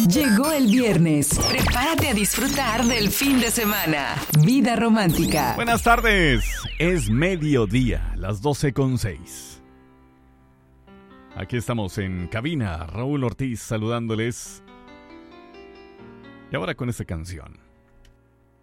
Llegó el viernes. Prepárate a disfrutar del fin de semana. Vida romántica. Buenas tardes. Es mediodía, las 12:06. Aquí estamos en cabina. Raúl Ortiz saludándoles. Y ahora con esta canción.